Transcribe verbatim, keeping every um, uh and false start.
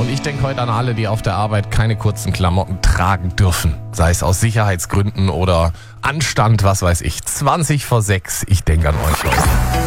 Und ich denke heute an alle, die auf der Arbeit keine kurzen Klamotten tragen dürfen. Sei es aus Sicherheitsgründen oder Anstand, was weiß ich. zwanzig vor sechs, ich denke an euch, Leute.